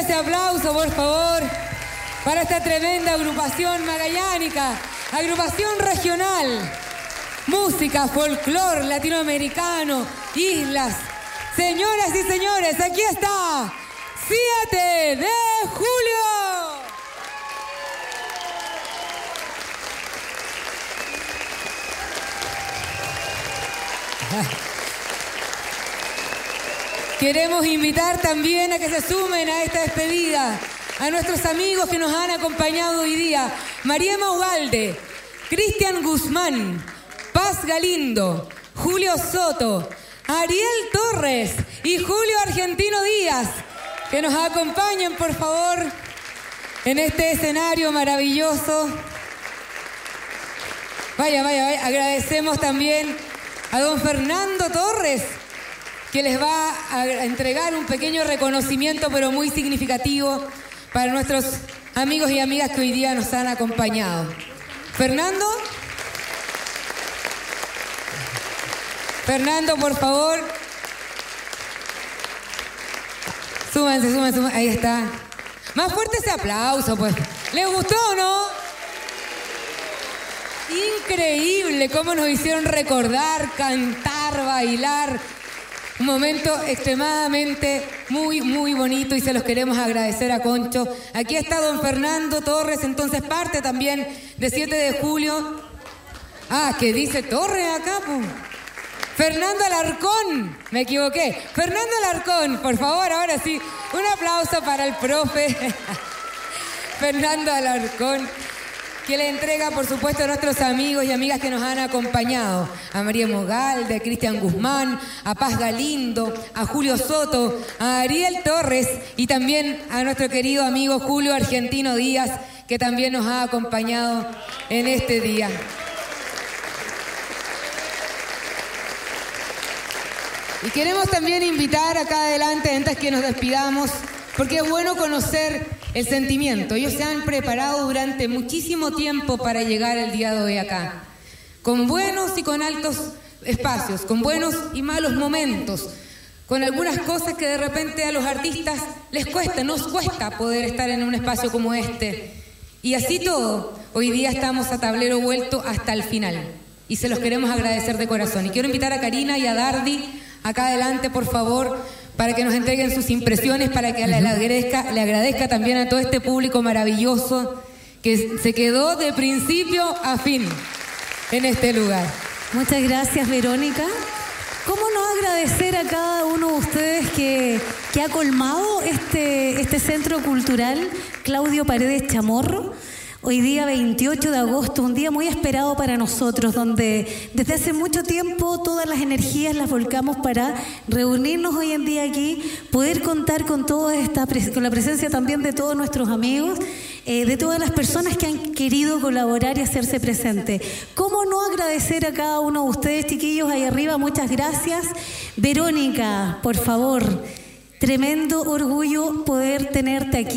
ese aplauso, por favor, para esta tremenda agrupación magallánica, agrupación regional, música, folclor latinoamericano, islas. Señoras y señores, aquí está 7 de julio. Queremos invitar también a que se sumen a esta despedida a nuestros amigos que nos han acompañado hoy día: María Ugalde, Cristian Guzmán, Paz Galindo, Julio Soto, Ariel Torres y Julio Argentino Díaz, que nos acompañen, por favor, en este escenario maravilloso. Vaya. Agradecemos también a don Fernando Torres, que les va a entregar un pequeño reconocimiento, pero muy significativo para nuestros amigos y amigas que hoy día nos han acompañado. Fernando, por favor. Súmense. Ahí está. Más fuerte ese aplauso, pues. ¿Les gustó o no? Increíble cómo nos hicieron recordar, cantar, bailar. Un momento extremadamente muy bonito y se los queremos agradecer a Concho. Aquí está don Fernando Torres, entonces parte también de 7 de julio. Ah, que dice Torres acá, pues. Fernando Alarcón, me equivoqué. Fernando Alarcón, por favor, ahora sí, un aplauso para el profe Fernando Alarcón, que le entrega, por supuesto, a nuestros amigos y amigas que nos han acompañado: a María Ugalde, a Cristian Guzmán, a Paz Galindo, a Julio Soto, a Ariel Torres y también a nuestro querido amigo Julio Argentino Díaz, que también nos ha acompañado en este día. Y queremos también invitar acá adelante, antes que nos despidamos, porque es bueno conocer el sentimiento. Ellos se han preparado durante muchísimo tiempo para llegar el día de hoy acá, con buenos y con altos espacios, con buenos y malos momentos, con algunas cosas que de repente a los artistas nos cuesta poder estar en un espacio como este. Y así todo, hoy día estamos a tablero vuelto hasta el final. Y se los queremos agradecer de corazón. Y quiero invitar a Karina y a Dardi acá adelante, por favor, para que nos entreguen sus impresiones, para que le agradezca también a todo este público maravilloso que se quedó de principio a fin en este lugar. Muchas gracias, Verónica. ¿Cómo no agradecer a cada uno de ustedes que ha colmado este centro cultural Claudio Paredes Chamorro? Hoy día 28 de agosto, un día muy esperado para nosotros, donde desde hace mucho tiempo todas las energías las volcamos para reunirnos hoy en día aquí, poder contar con con la presencia también de todos nuestros amigos, de todas las personas que han querido colaborar y hacerse presentes. ¿Cómo no agradecer a cada uno de ustedes, chiquillos, ahí arriba? Muchas gracias. Verónica, por favor, tremendo orgullo poder tenerte aquí.